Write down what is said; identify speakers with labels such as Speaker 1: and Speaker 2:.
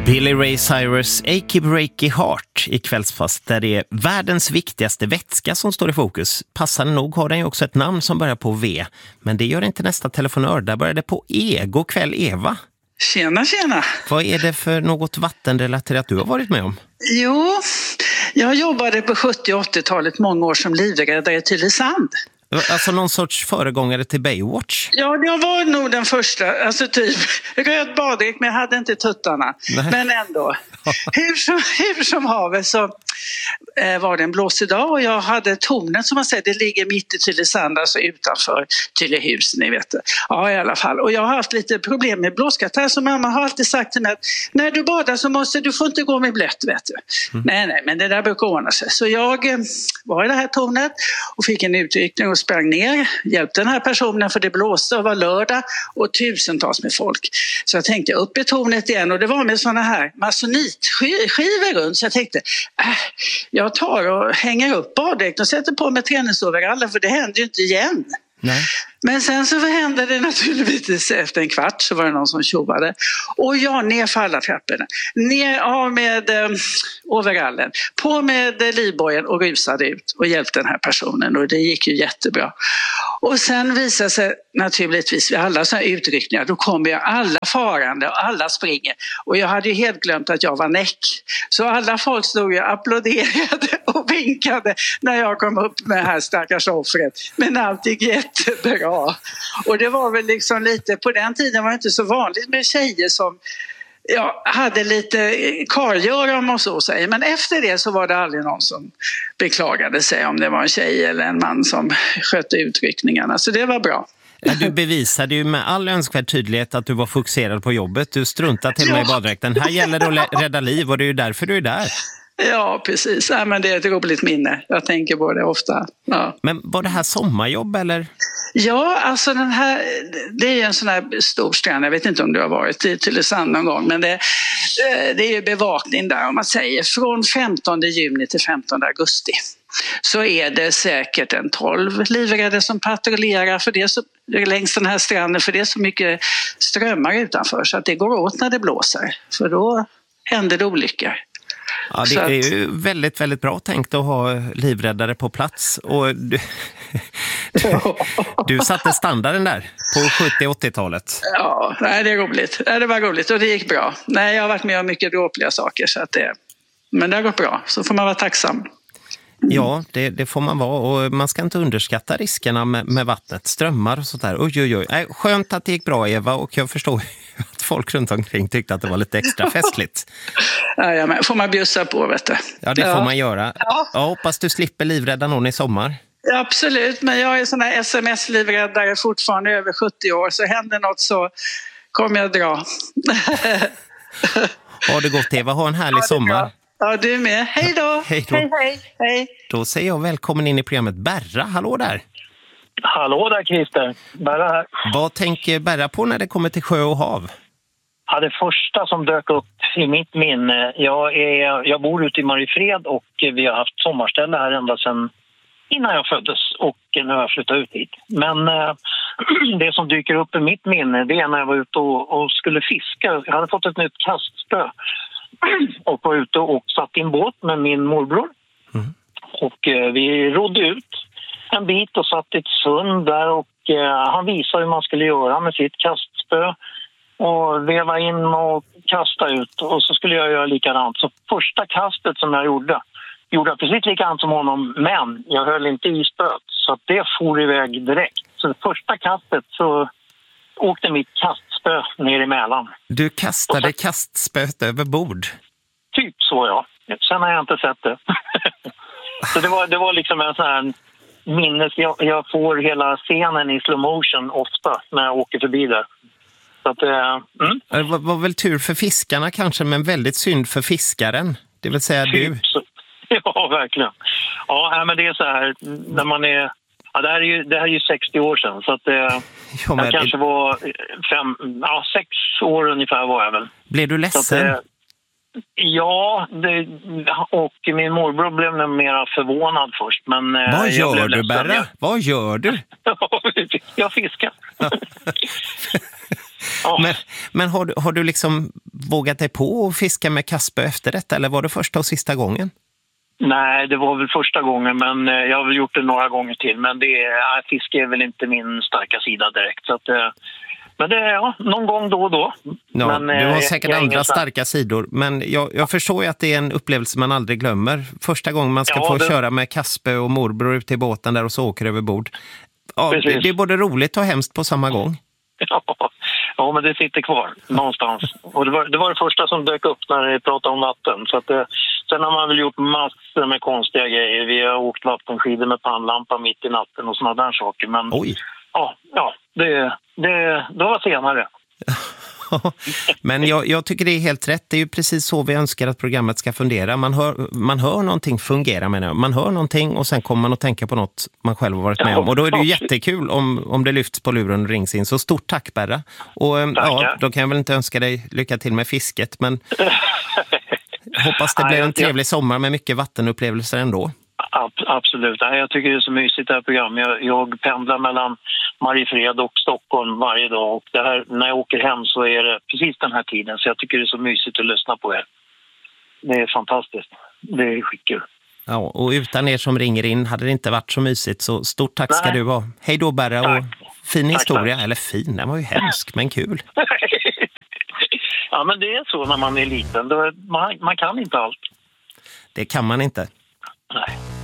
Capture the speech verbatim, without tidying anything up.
Speaker 1: Billy Ray Cyrus, Achy Breaky Heart i Kvällspass, där det är världens viktigaste vätska som står i fokus. Passande nog har den ju också ett namn som börjar på V, men det gör inte nästa telefonör. Där börjar det på E. God kväll, Eva.
Speaker 2: Tjena, tjena.
Speaker 1: Vad är det för något vattenrelaterat du har varit med om?
Speaker 2: Jo, jag jobbade på sjuttio- och åttiotalet många år som livräddare i Tylösand.
Speaker 1: Alltså någon sorts föregångare till Baywatch?
Speaker 2: Ja, jag var nog den första. Alltså typ röd baddräkt, men jag hade inte tuttarna. Nej. Men ändå. hur, som, hur som haver så eh, var det en blåsig dag och jag hade tornet som man säger, det ligger mitt i Tylösand, alltså utanför Tylöhus, ni vet det. Ja, i alla fall. Och jag har haft lite problem med blåskatarr, så mamma har alltid sagt till mig att när du badar så måste du får inte gå med blött, vet du. Mm. Nej, nej, men det där brukar ordna sig. Så jag eh, var i det här tornet och fick en utryckning och sprang ner, hjälpte den här personen för det blåste och var lördag och tusentals med folk. Så jag tänkte upp i tornet igen och det var med såna här masonitskivor runt, så jag tänkte äh, jag tar och hänger upp baddräkten och sätter på mig träningsoveraller, för det händer ju inte igen. Nej. Men sen så hände det naturligtvis efter en kvart, så var det någon som tjovade. Och jag ner för alla trapporna. Ner av med eh, overallen. På med eh, livbojen och rusade ut och hjälpte den här personen. Och det gick ju jättebra. Och sen visade sig naturligtvis vid alla sådana utryckningar, då kommer ju alla farande och alla springer. Och jag hade ju helt glömt att jag var näck. Så alla folk stod och applåderade och vinkade när jag kom upp med det här stackars offret. Men allt gick jättebra. Och det var väl liksom lite, på den tiden var det inte så vanligt med tjejer som ja, hade lite kargör om och så säger. Men efter det så var det aldrig någon som beklagade sig om det var en tjej eller en man som skötte utryckningarna. Så det var bra.
Speaker 1: Du bevisade ju med all önskvärd tydlighet att du var fokuserad på jobbet. Du struntade till och med i baddräkten. Här gäller det att rädda liv och det är ju därför du är där.
Speaker 2: Ja, precis. Ja, men det är ett roligt minne. Jag tänker på det ofta. Ja.
Speaker 1: Men var det här sommarjobb eller?
Speaker 2: Ja, alltså den här, det är en sån här stor strand. Jag vet inte om du har varit i Tylösand någon gång, men det, det är ju bevakning där, om man säger. Från femtonde juni till femtonde augusti så är det säkert en tolv livräddare som patrullerar för det så, längs den här stranden, för det är så mycket strömmar utanför så att det går åt när det blåser. För då händer det olyckor.
Speaker 1: Ja, det är ju väldigt, väldigt bra tänkt att ha livräddare på plats. Och du, du, du satte standarden där på sjuttio- och åttiotalet.
Speaker 2: Ja, nej, det är roligt. Det var roligt och det gick bra. Nej, jag har varit med om mycket dråpliga saker, så att det, men det har gått bra. Så får man vara tacksam. Mm.
Speaker 1: Ja, det, det får man vara. Och man ska inte underskatta riskerna med, med vattnet, strömmar och sånt där. Oj, oj, oj. Nej, skönt att det gick bra, Eva. Och jag förstår att folk runt omkring tyckte att det var lite extra festligt.
Speaker 2: Ja, men får man bjussa på, vet du.
Speaker 1: Ja, det ja. får man göra. Ja. Jag hoppas du slipper livrädda någon i sommar.
Speaker 2: Ja, absolut, men jag är sån här sms-livräddare fortfarande över sjuttio år. Så händer något så kommer jag dra.
Speaker 1: Har det gått, Eva? Ha en härlig ja, sommar.
Speaker 2: Ja, du är med. Hej då.
Speaker 1: Hej då.
Speaker 2: Hej, hej, hej.
Speaker 1: Då säger jag välkommen in i programmet Berra. Hallå där.
Speaker 3: Hallå där, Christer. Berra här.
Speaker 1: Vad tänker Berra på när det kommer till sjö och hav?
Speaker 3: Ja, det första som dök upp i mitt minne, jag, är, jag bor ute i Mariefred och vi har haft sommarställe här ända sedan innan jag föddes och nu har jag flyttat ut hit. Men eh, det som dyker upp i mitt minne, det är när jag var ute och, och skulle fiska. Jag hade fått ett nytt kastspö och var ute och satt i en båt med min morbror. Mm. Och eh, vi rodde ut en bit och satt i ett sund där och eh, han visade hur man skulle göra med sitt kastspö. Och veva in och kasta ut. Och så skulle jag göra likadant. Så första kastet som jag gjorde, gjorde jag precis likadant som honom. Men jag höll inte i spöt. Så att det for iväg direkt. Så det första kastet så åkte mitt kastspö ner i Mälaren.
Speaker 1: Du kastade så, kastspöt över bord?
Speaker 3: Typ så, ja. Sen har jag inte sett det. Så det var, det var liksom en sån här minnes. Jag, jag får hela scenen i slow motion ofta när jag åker förbi där. Så att, äh, mm.
Speaker 1: Det var, var väl tur för fiskarna kanske, men väldigt synd för fiskaren. Det vill säga du.
Speaker 3: Ja, verkligen. Ja, men det är så här, när man är... Ja, det här är ju, det här är ju sextio år sedan, så att äh, ja, jag kanske det... var fem, ja, sex år ungefär var jag väl.
Speaker 1: Blev du ledsen?
Speaker 3: Att, äh, ja, det, och min morbror blev nog mer förvånad först. Men,
Speaker 1: äh, Vad gör du, Berra? Jag... Vad gör du?
Speaker 3: Jag fiskar.
Speaker 1: Ja. Men, men har, du, har du liksom vågat dig på att fiska med kastspö efter detta, eller var det första och sista gången?
Speaker 3: Nej, det var väl första gången, men jag har väl gjort det några gånger till. Men det är, fiske är väl inte min starka sida direkt. Så att, men det är ja, någon gång då och då.
Speaker 1: Ja,
Speaker 3: men,
Speaker 1: du har säkert andra
Speaker 3: stark...
Speaker 1: starka sidor, men jag, jag förstår ju att det är en upplevelse man aldrig glömmer. Första gången man ska
Speaker 3: ja,
Speaker 1: få
Speaker 3: det...
Speaker 1: köra med kastspö och morbror ut i båten där och så åker över bord. Ja, det, det är både roligt och hemskt på samma gång.
Speaker 3: Ja, ja, men det sitter kvar någonstans. Och det var, det var det första som dök upp när vi pratade om vatten. Så att det, sen har man väl gjort massor med konstiga grejer. Vi har åkt vattenskidor med pannlampa mitt i natten och sådana där saker. Men
Speaker 1: Oj.
Speaker 3: ja, ja det, det, det var senare.
Speaker 1: Men jag, jag tycker det är helt rätt. Det är ju precis så vi önskar att programmet ska fungera. Man hör, man hör någonting fungera med det. Man hör någonting och sen kommer man att tänka på något man själv har varit med om. Och då är det ju jättekul om, om det lyfts på luren och rings in. Så stort tack, Berra. Och ja, då kan jag väl inte önska dig lycka till med fisket, men hoppas det blir en trevlig sommar med mycket vattenupplevelser ändå.
Speaker 3: Absolut. Jag tycker det är så mysigt det här programmet. Jag, jag pendlar mellan Mariefred och Stockholm varje dag. Och det här, när jag åker hem så är det precis den här tiden. Så jag tycker det är så mysigt att lyssna på er. Det är fantastiskt. Det är skitkul.
Speaker 1: Ja, och utan er som ringer in hade det inte varit så mysigt. Så stort tack ska Nej. du ha. Hej då, Berra. Och fin tack, historia. Tack. Eller fin, den var ju hemsk, men kul.
Speaker 3: Ja, men det är så när man är liten. Man, man kan inte allt.
Speaker 1: Det kan man inte.
Speaker 3: Nej.